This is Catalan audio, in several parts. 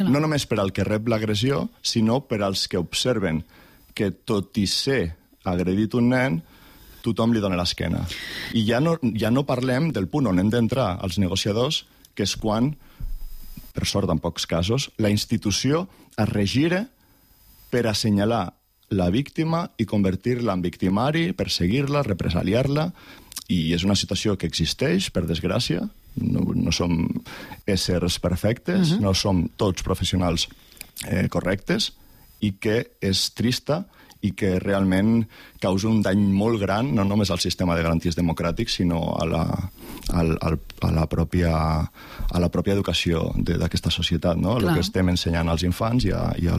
No només per al que rep l'agressió, sinó per als que observen que, tot i ser agredit un nen, tothom li dona l'esquena. I ja no parlem del punt on hem d'entrar els negociadors, que és quan, per sort en pocs casos, la institució es regira per assenyalar la víctima i convertir-la en victimari, perseguir-la, represaliar-la, i és una situació que existeix, per desgràcia. No som éssers perfectes, no som tots professionals correctes, i que és trista i que realment causa un dany molt gran, no només al sistema de garanties democràtics, sinó a la pròpia educació d'aquesta societat, no? El que estem ensenyant als infants i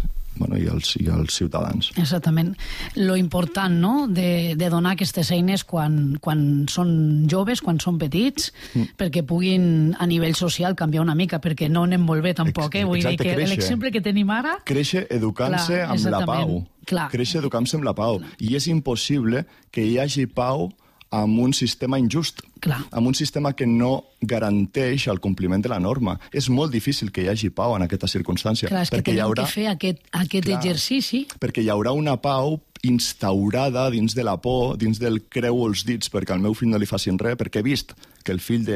als ciutadans. Exactament. Lo important, no?, de donar aquestes eines quan són joves, quan són petits, perquè puguin a nivell social canviar una mica, perquè no anem molt bé tampoc, vull dir que l'exemple que tenim ara... Créixer educant-se amb la pau. Créixer educant-se amb la pau. I és impossible que hi hagi pau amb un sistema injust, amb un sistema que no garanteix el compliment de la norma. És molt difícil que hi hagi pau en aquesta circumstància. Clar, és que tenim que fer aquest exercici. Perquè hi haurà una pau instaurada dins de la por, dins del creu els dits perquè al meu fill no li facin res, perquè he vist que el fill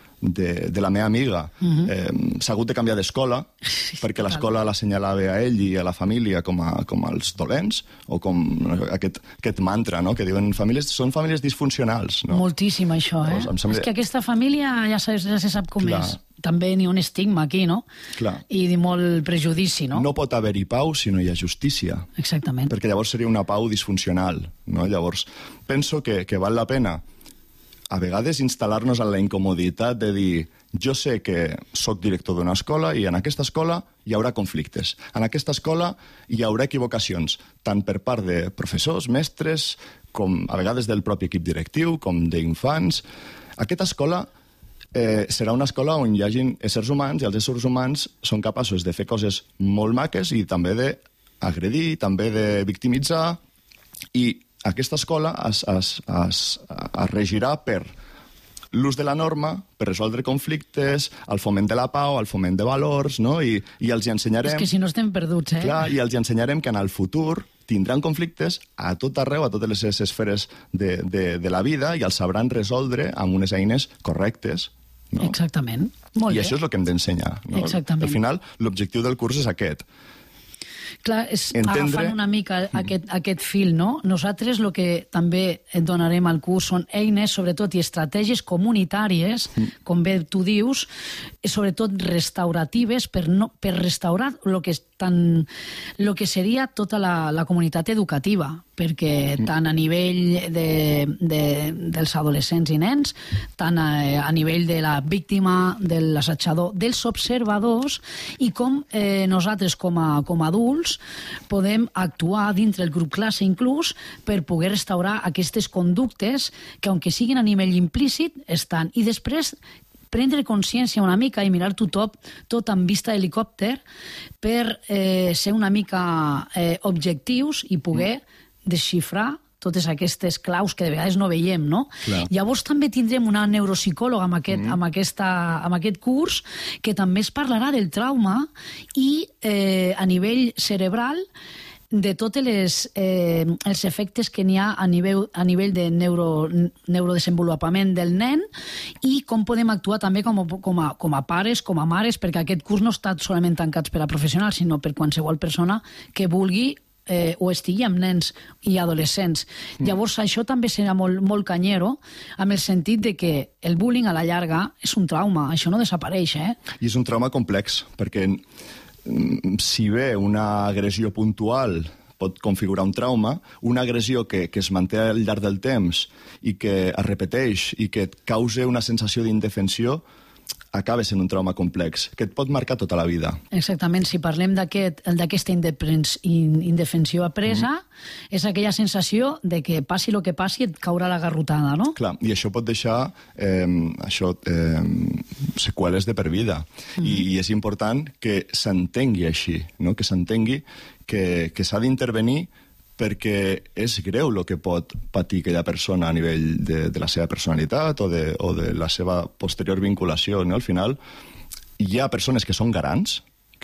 de la meva amiga s'ha hagut de canviar d'escola perquè l'escola l'assenyalava a ell i a la família com els dolents, o com aquest mantra, no?, que diuen són famílies disfuncionals. Moltíssim, això, És que aquesta família ja se sap com és. També n'hi ha un estigma aquí, no? I molt prejudici, no? No pot haver-hi pau si no hi ha justícia. Exactament. Perquè llavors seria una pau disfuncional, no? Llavors, penso que val la pena a vegades instal·lar-nos en la incomoditat de dir, jo sé que sóc director d'una escola i en aquesta escola hi haurà conflictes. En aquesta escola hi haurà equivocacions, tant per part de professors, mestres, com a vegades del propi equip directiu, com d'infants. Aquesta escola serà una escola on hi hagin éssers humans i els éssers humans són capaços de fer coses molt maques i també d'agredir, també de victimitzar, i aquesta escola es regirà per l'ús de la norma, per resoldre conflictes, el foment de la pau, el foment de valors, no? I els ensenyarem... És que si no estem perduts, Clar, i els ensenyarem que en el futur tindran conflictes a tot arreu, a totes les esferes de la vida, i els sabran resoldre amb unes eines correctes. No? Exactament. Molt bé. I això és el que hem d'ensenyar. No? Exactament. Al final, l'objectiu del curs és aquest. Clar, és agafant una mica aquest fil, no? Nosaltres el que també donarem al curs són eines, sobretot, i estratègies comunitàries, com bé tu dius, sobretot restauratives, per restaurar el que seria tota la comunitat educativa, perquè tant a nivell dels adolescents i nens, tant a nivell de la víctima, de l'assetjador, dels observadors, i com nosaltres com a adults podem actuar dintre el grup classe inclús per poder restaurar aquestes conductes que, aunque siguin a nivell implícit, estan. I després prendre consciència una mica i mirar-t'ho tot amb vista d'helicòpter per ser una mica objectius i poder desxifrar totes aquestes claus que de vegades no veiem, no? Clar. Llavors també tindrem una neuropsicòloga amb aquest curs que també es parlarà del trauma i a nivell cerebral de tots els efectes que n'hi ha a nivell de neurodesenvolupament del nen, i com podem actuar també com a pares, com a mares, perquè aquest curs no està solament tancat per a professionals, sinó per qualsevol persona que vulgui o estigui amb nens i adolescents. Llavors això també serà molt canyero, amb el sentit de que el bullying a la llarga és un trauma, això no desapareix. I és un trauma complex, perquè si bé una agressió puntual pot configurar un trauma, una agressió que es manté al llarg del temps i que es repeteix i que et causa una sensació d'indefensió, acaba sent un trauma complex, que et pot marcar tota la vida. Exactament. Si parlem d'aquesta indefensió apresa, és aquella sensació de que passi el que passi et caurà la garrotada, no? Clar, i això pot deixar seqüeles de per vida. I és important que s'entengui així, no? Que s'entengui que s'ha d'intervenir perquè és greu el que pot patir aquella persona a nivell de la seva personalitat o de la seva posterior vinculació. No? Al final, hi ha persones que són garants,